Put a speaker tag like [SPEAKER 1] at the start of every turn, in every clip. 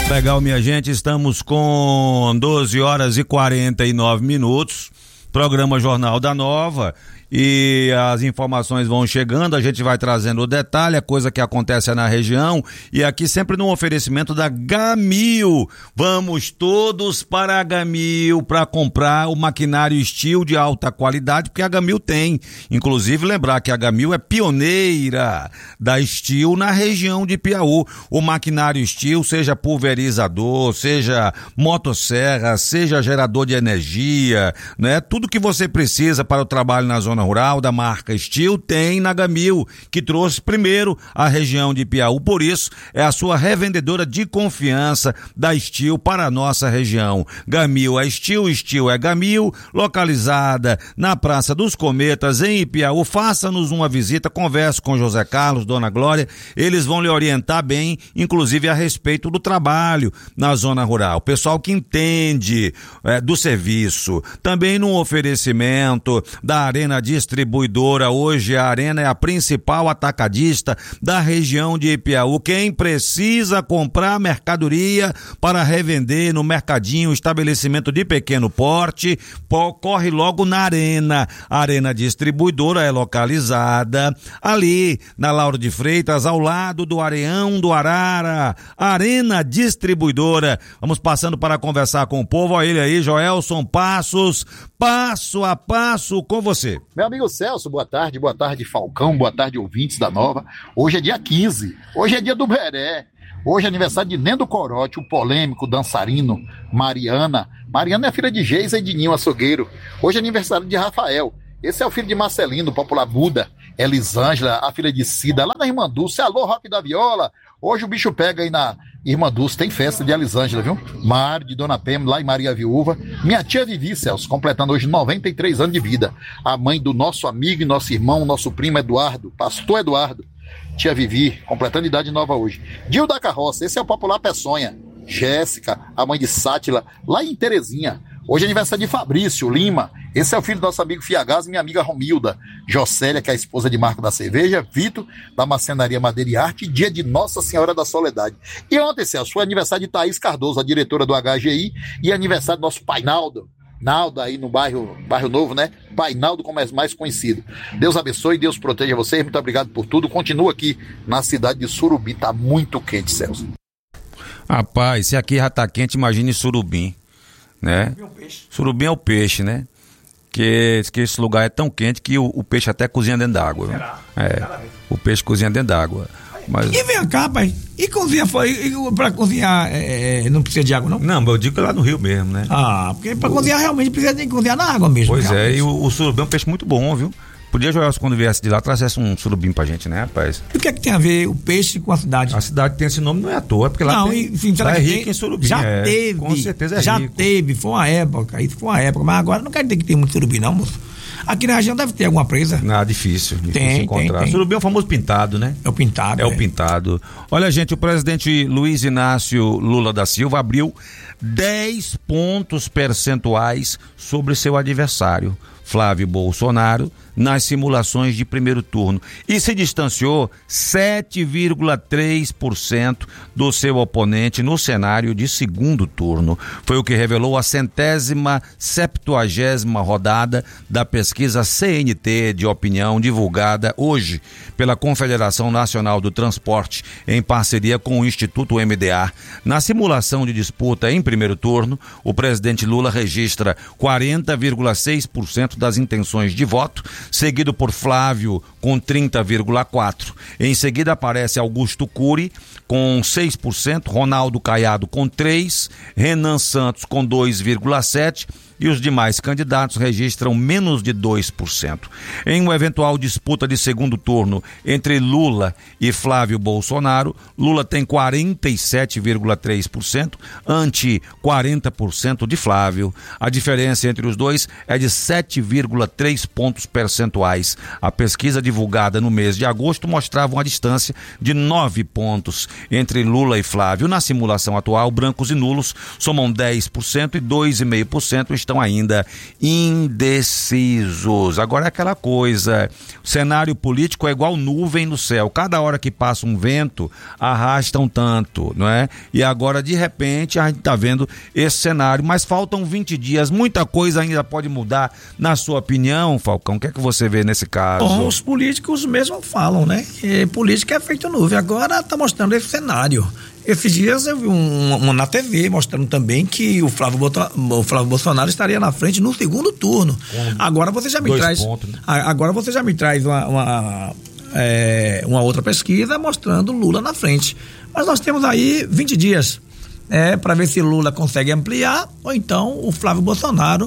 [SPEAKER 1] Legal, minha gente, estamos com 12 horas e 49 minutos, programa Jornal da Nova, e as informações vão chegando, a gente vai trazendo o detalhe, a coisa que acontece na região, e aqui sempre no oferecimento da Gamil. Vamos todos para a Gamil para comprar o maquinário Steel de alta qualidade, porque a Gamil tem. Inclusive, lembrar que a Gamil é pioneira da Steel na região de Piauí. O maquinário Steel, seja pulverizador, seja motosserra, seja gerador de energia, né? Tudo que você precisa para o trabalho na zona rural da marca Steel tem na Gamil, que trouxe primeiro a região de Piauí. Por isso, é a sua revendedora de confiança da Steel para a nossa região. Gamil é Steel, Steel é Gamil, localizada na Praça dos Cometas, em Ipiaú. Faça-nos uma visita, converse com José Carlos, Dona Glória, eles vão lhe orientar bem, inclusive a respeito do trabalho na zona rural. Pessoal que entende do serviço. Também no oferecimento da Arena Distribuidora. Hoje a Arena é a principal atacadista da região de Ipiaú. Quem precisa comprar mercadoria para revender no mercadinho, estabelecimento de pequeno porte, corre logo na Arena. A Arena Distribuidora é localizada ali na Lauro de Freitas, ao lado do Areão do Arara. Arena Distribuidora. Vamos passando para conversar com o povo. Olha ele aí, Joelson Passos, passo a passo com você.
[SPEAKER 2] Meu amigo Celso, boa tarde Falcão, boa tarde ouvintes da Nova. Hoje é dia 15, hoje é dia do Beré, hoje é aniversário de Nendo Corote, o polêmico dançarino. Mariana é filha de Geisa e de Ninho Açougueiro. Hoje é aniversário de Rafael, esse é o filho de Marcelino, popular Buda. Elisângela, a filha de Cida, lá na Irmã Dulce. Alô, Roque da Viola. Hoje o bicho pega aí na Irmã Dulce, tem festa de Elisângela, viu? Mário, de Dona Pema, lá em Maria Viúva. Minha tia Vivi, Celso, completando hoje 93 anos de vida. A mãe do nosso amigo e nosso irmão, nosso primo Eduardo, pastor Eduardo. Tia Vivi, completando idade nova hoje. Dio da Carroça, esse é o popular Peçonha. Jéssica, a mãe de Sátila, lá em Terezinha. Hoje é aniversário de Fabrício Lima. Esse é o filho do nosso amigo Fiagás e minha amiga Romilda. Jocélia, que é a esposa de Marco da Cerveja. Vitor, da Marcenaria Madeira e Arte. Dia de Nossa Senhora da Soledade. E ontem, Celso, foi aniversário de Thaís Cardoso, a diretora do HGI. E aniversário do nosso pai Naldo. Naldo aí no bairro Novo, né? Pai Naldo, como é mais conhecido. Deus abençoe, Deus proteja vocês. Muito obrigado por tudo. Continua aqui na cidade de Surubim. Tá muito quente, Celso.
[SPEAKER 1] Rapaz, se aqui já tá quente, imagine Surubim, né? Surubim é o peixe, né? Que esse lugar é tão quente que o peixe até cozinha dentro d'água. O peixe cozinha dentro d'água. Mas... E
[SPEAKER 3] vem cá, pai, e cozinha pra cozinhar não precisa de água, não?
[SPEAKER 1] Não, eu digo que lá no rio mesmo, né?
[SPEAKER 3] Porque pra cozinhar realmente precisa de cozinhar na água mesmo.
[SPEAKER 1] Pois realmente. E o surubim é um peixe muito bom, viu? Podia, Joelson, quando viesse de lá, trazesse um surubim pra gente, né, rapaz?
[SPEAKER 3] E o que é que tem a ver o peixe com a cidade?
[SPEAKER 1] A cidade tem esse nome, não é à toa, porque lá lá é rico em surubim.
[SPEAKER 3] Já teve. Com certeza já rico. Foi uma época, mas agora não quer dizer que tem muito surubim, não, moço. Aqui na região deve ter alguma presa.
[SPEAKER 1] Difícil encontrar. Tem. Surubim é o famoso pintado, né?
[SPEAKER 3] É o pintado.
[SPEAKER 1] O pintado. Olha, gente, o presidente Luiz Inácio Lula da Silva abriu 10 pontos percentuais sobre seu adversário, Flávio Bolsonaro, nas simulações de primeiro turno e se distanciou 7,3% do seu oponente no cenário de segundo turno. Foi o que revelou a 170ª rodada da pesquisa CNT de opinião divulgada hoje pela Confederação Nacional do Transporte em parceria com o Instituto MDA. Na simulação de disputa em primeiro turno, o presidente Lula registra 40,6% das intenções de voto, seguido por Flávio com 30,4%. Em seguida aparece Augusto Cury com 6%, Ronaldo Caiado com 3%, Renan Santos com 2,7%, e os demais candidatos registram menos de 2%. Em uma eventual disputa de segundo turno entre Lula e Flávio Bolsonaro, Lula tem 47,3% ante 40% de Flávio. A diferença entre os dois é de 7,3 pontos percentuais. A pesquisa divulgada divulgada no mês de agosto mostrava uma distância de 9 pontos entre Lula e Flávio. Na simulação atual, brancos e nulos somam 10% e 2,5% estão ainda indecisos. Agora é aquela coisa, o cenário político é igual nuvem no céu, cada hora que passa um vento arrasta um tanto, não é? E agora de repente a gente está vendo esse cenário, mas faltam 20 dias, muita coisa ainda pode mudar. Na sua opinião, Falcão, o que é que você vê nesse caso?
[SPEAKER 3] Bom, os políticos mesmo falam, né? Que política é feito nuvem, agora está mostrando esse cenário. Esses dias eu vi na TV mostrando também que o Flávio Bolsonaro estaria na frente no segundo turno. Agora você já me traz pontos, né? Agora você já me traz uma outra pesquisa mostrando Lula na frente. Mas nós temos aí 20 dias para ver se Lula consegue ampliar ou então o Flávio Bolsonaro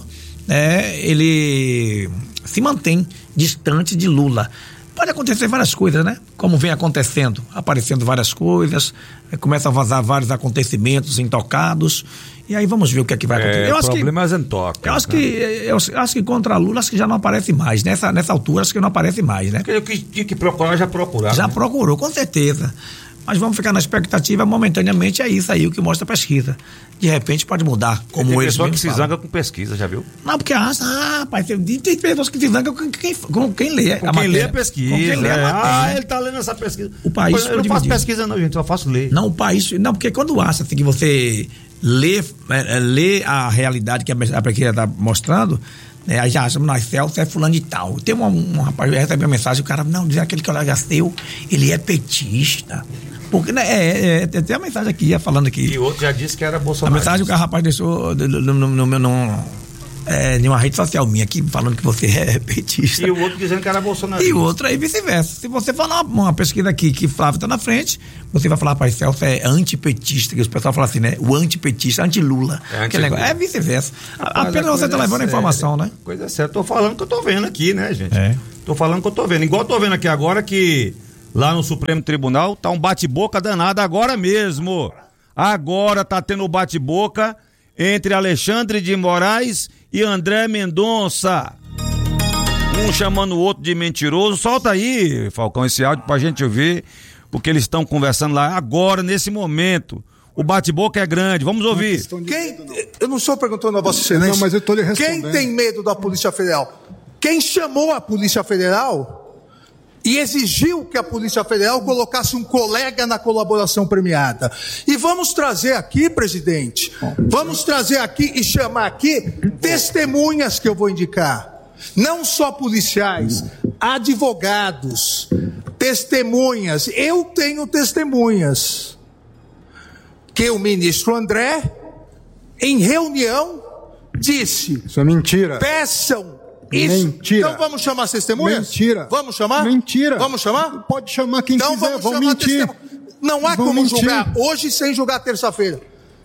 [SPEAKER 3] ele se mantém distante de Lula. Pode acontecer várias coisas, né? Como vem acontecendo, aparecendo várias coisas, começam a vazar vários acontecimentos intocados, e aí vamos ver o que é que vai acontecer.
[SPEAKER 1] Problemas em toca.
[SPEAKER 3] Eu acho que contra Lula, acho que já não aparece mais, nessa altura acho que não aparece mais, né?
[SPEAKER 1] O que tinha que procurar, já procuraram.
[SPEAKER 3] Já procurou, com certeza. Mas vamos ficar na expectativa, momentaneamente é isso aí o que mostra a pesquisa. De repente pode mudar, como eles
[SPEAKER 1] pessoa que se zanga com pesquisa, já viu?
[SPEAKER 3] Não, porque rapaz, tem pessoas que se zangam com quem lê
[SPEAKER 1] a matéria. Quem lê a pesqua. Ele tá lendo essa pesquisa.
[SPEAKER 3] O país
[SPEAKER 1] eu não faço pesquisa não, gente, só faço ler.
[SPEAKER 3] Não, porque quando acha assim, que você lê a realidade que a pesquisa está mostrando, aí já acha, não, Celso é fulano de tal. Tem um rapaz, eu recebi uma mensagem, o cara, não, diz aquele colega seu, ele é petista. Porque, tem a mensagem aqui, falando aqui.
[SPEAKER 1] E o outro já disse que era Bolsonaro.
[SPEAKER 3] A mensagem que o rapaz deixou de uma rede social minha aqui, falando que você é petista.
[SPEAKER 1] E o outro dizendo que era Bolsonaro.
[SPEAKER 3] E o outro aí vice-versa. Se você falar uma pesquisa aqui que Flávio tá na frente, você vai falar, rapaz, Celso é antipetista, que os pessoal falam assim, né? O antipetista, anti-Lula. É vice-versa. Apenas você tá levando a informação, né?
[SPEAKER 1] Coisa certa. Tô falando que eu tô vendo aqui, né, gente? Tô falando que eu tô vendo. Igual eu tô vendo aqui agora que lá no Supremo Tribunal tá um bate-boca danado agora mesmo. Agora tá tendo um bate-boca entre Alexandre de Moraes e André Mendonça. Um chamando o outro de mentiroso. Solta aí, Falcão, esse áudio pra gente ouvir o que eles estão conversando lá agora, nesse momento. O bate-boca é grande, vamos ouvir.
[SPEAKER 4] Eu não estou perguntando a Vossa Excelência.
[SPEAKER 5] Não, mas eu estou lhe respondendo.
[SPEAKER 4] Quem tem medo da Polícia Federal? Quem chamou a Polícia Federal e exigiu que a Polícia Federal colocasse um colega na colaboração premiada. E vamos trazer aqui, presidente, vamos trazer aqui e chamar aqui testemunhas que eu vou indicar. Não só policiais, advogados, testemunhas. Eu tenho testemunhas. Que o ministro André, em reunião, disse...
[SPEAKER 5] Isso é mentira.
[SPEAKER 4] Peçam... Isso.
[SPEAKER 5] Mentira.
[SPEAKER 4] Então vamos chamar as testemunhas?
[SPEAKER 5] Mentira.
[SPEAKER 4] Vamos chamar?
[SPEAKER 5] Mentira.
[SPEAKER 4] Vamos chamar?
[SPEAKER 5] Pode chamar quem
[SPEAKER 4] então
[SPEAKER 5] quiser,
[SPEAKER 4] vamos
[SPEAKER 5] mentir.
[SPEAKER 4] Não há como julgar hoje sem julgar terça-feira.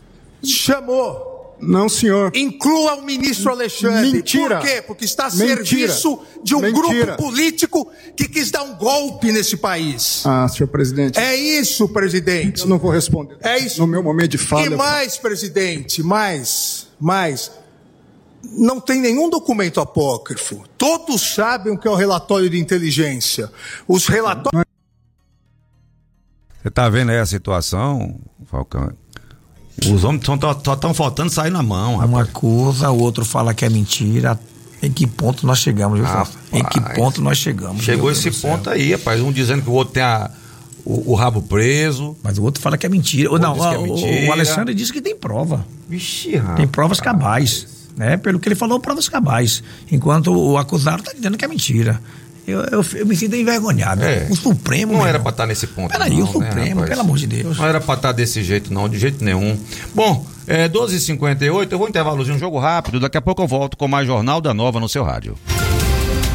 [SPEAKER 4] Chamou.
[SPEAKER 5] Não, senhor.
[SPEAKER 4] Inclua o ministro Alexandre.
[SPEAKER 5] Mentira.
[SPEAKER 4] Por quê? Porque está a serviço de um grupo político que quis dar um golpe nesse país.
[SPEAKER 5] Senhor presidente.
[SPEAKER 4] É isso, presidente.
[SPEAKER 5] Eu não vou responder.
[SPEAKER 4] É isso.
[SPEAKER 5] No meu momento de fala.
[SPEAKER 4] E mais, presidente, mais. Não tem nenhum documento apócrifo. Todos sabem o que é o relatório de inteligência. Os relatórios...
[SPEAKER 1] Você tá vendo aí a situação, Falcão? Os homens só estão faltando sair na mão, rapaz.
[SPEAKER 3] Um acusa, o outro fala que é mentira. Em que ponto nós chegamos, viu, Celso? Em que ponto nós chegamos?
[SPEAKER 1] Chegou esse ponto aí, rapaz. Um dizendo que o outro tem o rabo preso.
[SPEAKER 3] Mas o outro fala que é mentira. O Alexandre disse que tem prova.
[SPEAKER 1] Vixe, rapaz.
[SPEAKER 3] Tem provas cabais. Né? Pelo que ele falou, provas cabais. Enquanto o acusado está dizendo que é mentira. Eu me sinto envergonhado. O Supremo...
[SPEAKER 1] Não era para estar nesse ponto.
[SPEAKER 3] Peraí, o Supremo, né, pelo amor de Deus.
[SPEAKER 1] Não era para estar desse jeito, não, de jeito nenhum. Bom, 12h58, eu vou intervalozinho, um jogo rápido. Daqui a pouco eu volto com mais Jornal da Nova no seu rádio.